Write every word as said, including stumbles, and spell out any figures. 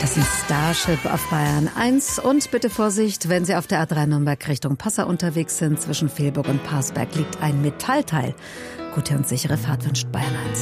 Das ist Starship auf Bayern eins. Und bitte Vorsicht, wenn Sie auf der A drei Nürnberg Richtung Passau unterwegs sind. Zwischen Fehlburg und Parsberg liegt ein Metallteil. Gute und sichere Fahrt wünscht Bayern eins.